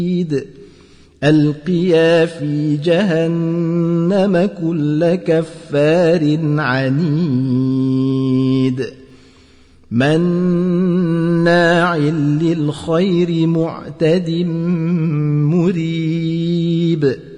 ألقيا في جهنم كل كفار عنيد مناع للخير معتد مريب